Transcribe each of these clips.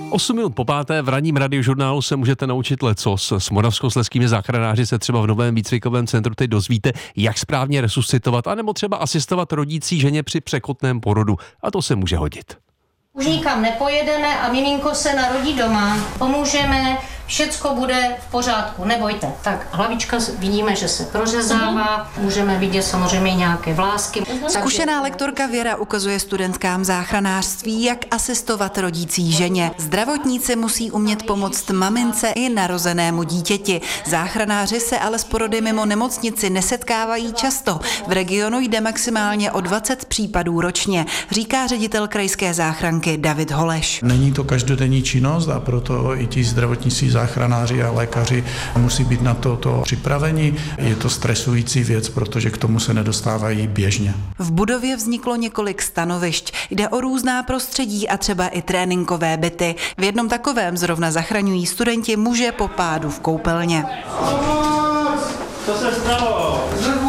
8 minut po páté v ranním radiožurnálu se můžete naučit lecos. S moravskoslezskými záchranáři se třeba v novém výcvikovém centru teď dozvíte, jak správně resuscitovat, anebo třeba asistovat rodící ženě při překotném porodu. A to se může hodit. Už nikam nepojedeme a miminko se narodí doma. Pomůžeme, všecko bude v pořádku, nebojte. Tak hlavička vidíme, že se prořezává, můžeme vidět samozřejmě nějaké vlásky. Zkušená lektorka Věra ukazuje studentkám záchranářství, jak asistovat rodící ženě. Zdravotníci musí umět pomoct mamince i narozenému dítěti. Záchranáři se ale s porody mimo nemocnici nesetkávají často. V regionu jde maximálně o 20 případů ročně, říká ředitel krajské záchranky David Holeš. Není to každodenní činnost a proto i ti zdravotnictví záchranáři a lékaři musí být na toto připraveni. Je to stresující věc, protože k tomu se nedostávají běžně. V budově vzniklo několik stanovišť. Jde o různá prostředí a třeba i tréninkové byty. V jednom takovém zrovna zachraňují studenti muže po pádu v koupelně. Co se stalo?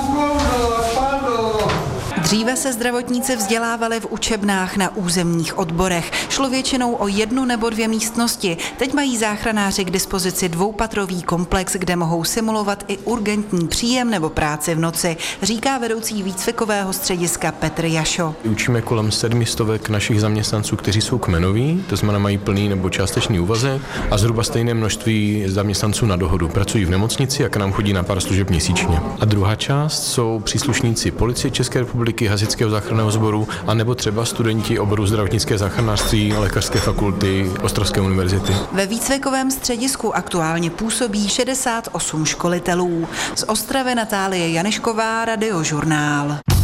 Dříve se zdravotníci vzdělávali v učebnách na územních odborech. Šlo většinou o 1 nebo 2 místnosti. Teď mají záchranáři k dispozici 2patrový komplex, kde mohou simulovat i urgentní příjem nebo práci v noci, říká vedoucí výcvikového střediska Petr Jašo. Učíme kolem 700 našich zaměstnanců, kteří jsou kmenoví, to znamená mají plný nebo částečný úvazek a zhruba stejné množství zaměstnanců na dohodu. Pracují v nemocnici a k nám chodí na pár služeb měsíčně. A druhá část jsou příslušníci Policie České republiky, Hasičského záchranného sboru a nebo třeba studenti oboru zdravotnické záchranářství Lékařské fakulty Ostravské univerzity. Ve výcvikovém středisku aktuálně působí 68 školitelů. Z Ostravy Natálie Janešková, Radiožurnál.